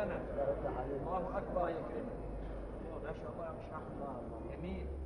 سنة. الله أكبر يا كريم. ما شاء الله يا مشايخ. جميل.